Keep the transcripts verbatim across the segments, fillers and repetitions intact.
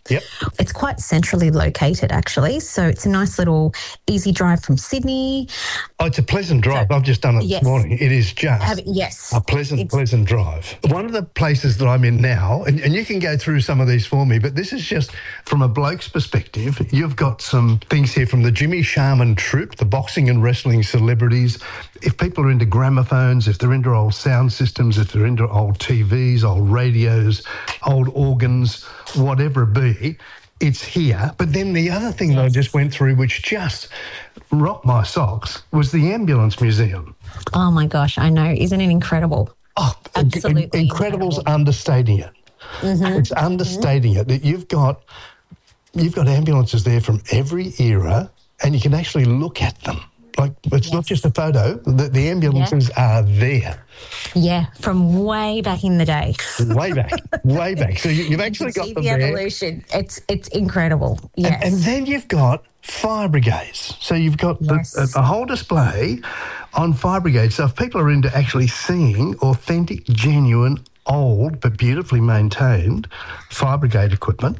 Yep. It's quite centrally located, actually. So it's a nice little easy drive from Sydney. Oh, it's a pleasant drive. So, I've just done it yes. this morning. It is just Have, yes. a pleasant, It's, pleasant drive. One of the places that I'm in now, and, and you can go through some of these for me, but this is just from a bloke's perspective. You've got some things here from the Jimmy Sharman Troupe, the boxing and wrestling celebrities. If people are into gramophones, if they're into old sound systems, if they're into old T Vs, old radios, old organs, whatever it be, it's here. But then the other thing that I just went through, which just rocked my socks, was the Ambulance Museum. Oh, my gosh, I know. Isn't it incredible? Oh, Absolutely incredible's incredible. understating it. Mm-hmm. It's understating mm-hmm. it that you've got you've got ambulances there from every era, and you can actually look at them. Like, it's yes. not just a photo. The, the ambulances yeah. are there. Yeah, from way back in the day. way back, way back. So you, you've actually you got see them the there. evolution. It's it's incredible. Yes. And, and then you've got fire brigades. So you've got yes. the, a, a whole display on fire brigades. So if people are into actually seeing authentic, genuine, old but beautifully maintained fire brigade equipment.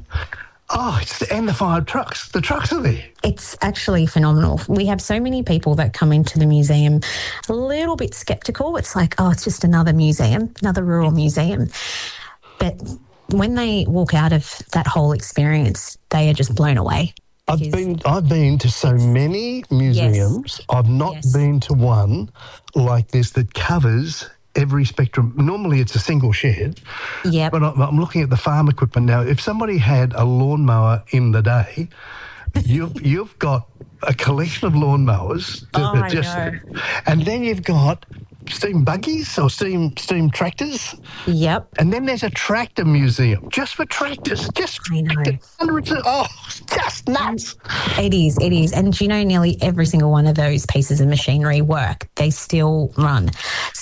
Oh, it's the, and the fire trucks. The trucks are there. It's actually phenomenal. We have so many people that come into the museum a little bit sceptical. It's like, oh, it's just another museum, another rural museum. But when they walk out of that whole experience, they are just blown away. I've been I've been to so many museums. Yes. I've not yes. been to one like this that covers every spectrum. Normally it's a single shed. Yeah. But I'm looking at the farm equipment now. If somebody had a lawnmower in the day, you've you've got a collection of lawnmowers. Oh, that I just, know. And then you've got steam buggies or steam steam tractors. Yep. And then there's a tractor museum just for tractors. Just I know. hundreds of, oh, it's just nuts. It is, it is. And do you know, nearly every single one of those pieces of machinery work. They still run.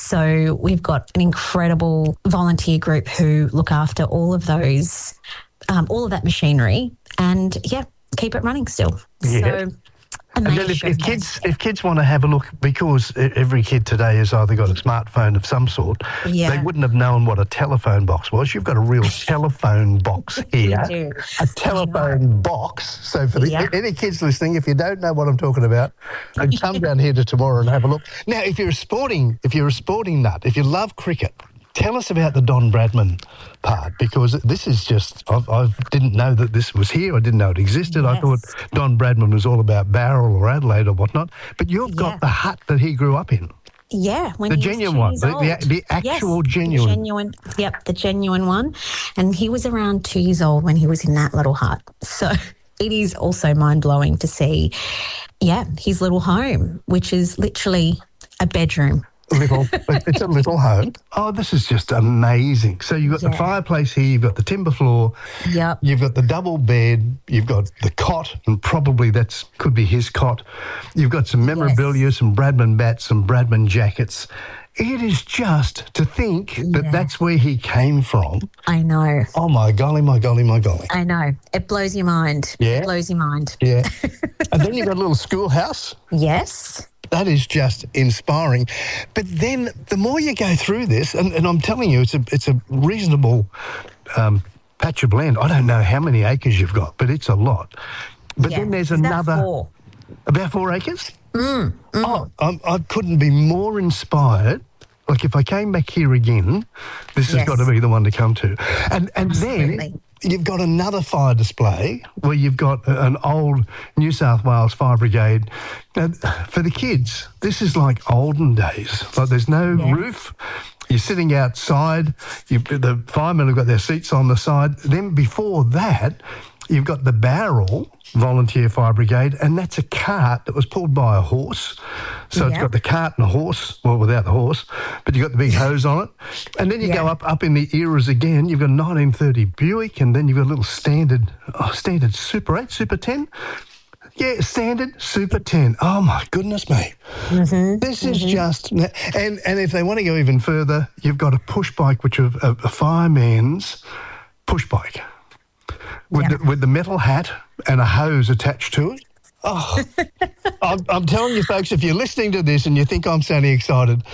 So we've got an incredible volunteer group who look after all of those, um, all of that machinery and, yeah, keep it running still. Yeah. So, and then if, if kids if kids want to have a look, because every kid today has either got a smartphone of some sort, yeah. they wouldn't have known what a telephone box was. You've got a real telephone box here, do. a telephone box. So for the, yeah. any kids listening, if you don't know what I'm talking about, then come down here to Temora and have a look. Now, if you're a sporting, if you're a sporting nut, if you love cricket, tell us about the Don Bradman part, because this is just, I've, I didn't know that this was here. I didn't know it existed. Yes. I thought Don Bradman was all about Bowral or Adelaide or whatnot. But you've got yeah. the hut that he grew up in. Yeah. When The he genuine was two one, years the, the, old. the actual yes, genuine. The genuine. Yep, the genuine one. And he was around two years old when he was in that little hut. So it is also mind-blowing to see, yeah, his little home, which is literally a bedroom. Little, it's a little home. Oh, this is just amazing. So you've got yeah. the fireplace here, you've got the timber floor, yep. you've got the double bed, you've got the cot, and probably that's could be his cot. You've got some memorabilia, yes. some Bradman bats, some Bradman jackets. It is just to think that yeah. that's where he came from. I know. Oh, my golly, my golly, my golly. I know. It blows your mind. Yeah. It blows your mind. Yeah. And then you've got a little schoolhouse. Yes. That is just inspiring. But then the more you go through this, and, and I'm telling you, it's a it's a reasonable um, patch of land. I don't know how many acres you've got, but it's a lot. But yeah. then there's it's another... About four. About four acres? Mm, mm. Oh, I'm, I couldn't be more inspired. Like, if I came back here again, this yes. has got to be the one to come to. And and Absolutely. then you've got another fire display where you've got an old New South Wales Fire Brigade. Now, for the kids, this is like olden days. Like, there's no yeah. roof. You're sitting outside. You, the firemen have got their seats on the side. Then before that, you've got the Bowral Volunteer Fire Brigade, and that's a cart that was pulled by a horse. So yep. it's got the cart and a horse, well, without the horse, but you've got the big hose on it. And then you yeah. go up up in the eras again. You've got a nineteen thirty Buick, and then you've got a little standard, oh, standard Super eight, Super ten. Yeah, standard Super ten. Oh, my goodness me. Mm-hmm. This mm-hmm. is just... And and if they want to go even further, you've got a push bike, which is a, a fireman's push bike. With, yeah. the, with the metal hat and a hose attached to it. Oh, I'm, I'm telling you, folks, if you're listening to this and you think I'm sounding excited,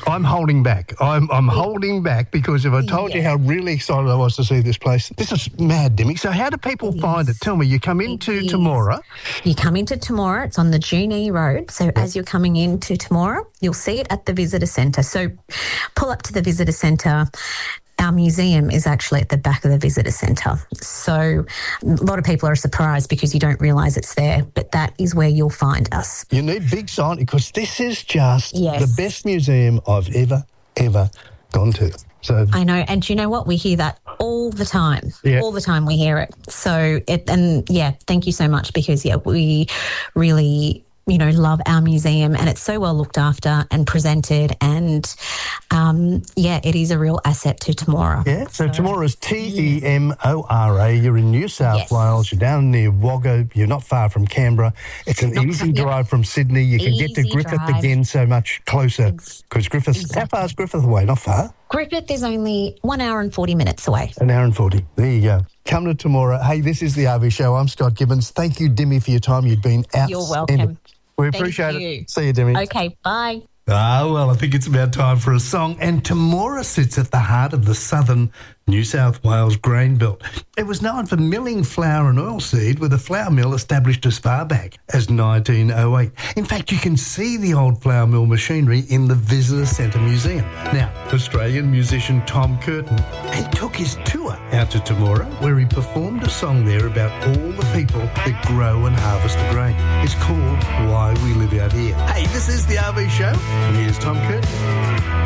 I'm holding back. I'm I'm holding back because if I told Yeah. you how really excited I was to see this place, this is mad, Dimmy. So how do people It find is. it? Tell me, you come into is. Temora. You come into Temora, it's on the Junee Road. So as you're coming into Temora, you'll see it at the visitor centre. So pull up to the visitor centre. Our museum is actually at the back of the visitor centre. So a lot of people are surprised because you don't realise it's there, but that is where you'll find us. You need big sign because this is just Yes. the best museum I've ever, ever gone to. So I know, and do you know what? We hear that all the time. Yeah. All the time we hear it. So, it, and yeah, thank you so much because, yeah, we really, you know, love our museum and it's so well looked after and presented and, um, yeah, it is a real asset to Temora. yeah, so Temora's T E M O R A. You're in New South Yes. Wales. You're down near Wagga. You're not far from Canberra. It's an Not easy far, yep. drive from Sydney. You can get to Easy Griffith drive. again so much closer because Griffith. How far is Griffith away? Not far. Griffith is only one hour and forty minutes away. An hour and forty. There you go. Come to Temora. Hey, this is the R V Show. I'm Scott Gibbons. Thank you, Dimmy, for your time. You've been outstanding. You're welcome. We Thank appreciate you. it. See you, Dimmy. Okay, bye. Ah, well, I think it's about time for a song. And Temora sits at the heart of the southern New South Wales grain belt. It was known for milling flour and oilseed, with a flour mill established as far back as nineteen oh eight. In fact, you can see the old flour mill machinery in the Visitor Centre Museum. Now, Australian musician Tom Curtin, he took his tour out to Temora, where he performed a song there about all the people that grow and harvest the grain. It's called Why We Live Out Here. Hey, this is the R V Show. Here's Tom Curtin.